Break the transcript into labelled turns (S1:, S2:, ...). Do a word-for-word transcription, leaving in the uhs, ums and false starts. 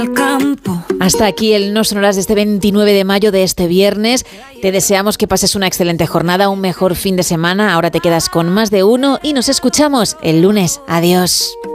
S1: Hasta aquí el No Sonoras de este veintinueve de mayo, de este viernes. Te deseamos que pases una excelente jornada, un mejor fin de semana. Ahora te quedas con Más de Uno y nos escuchamos el lunes. Adiós.